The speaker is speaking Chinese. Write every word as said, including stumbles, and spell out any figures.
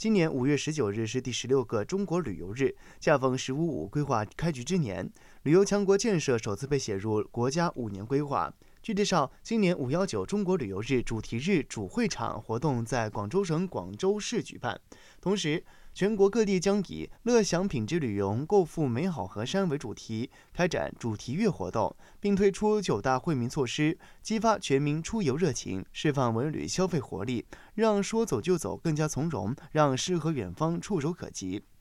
今年五月十九日是第十六个中国旅游日，恰逢“十五五”规划开局之年，旅游强国建设首次被写入国家五年规划。据介绍，今年五一九中国旅游日主题日主会场活动在广州省广州市举办，同时，全国各地将以“乐享品质旅游，购富美好河山”为主题，开展主题月活动，并推出九大惠民措施，激发全民出游热情，释放文旅消费活力，让说走就走更加从容，让诗和远方触手可及。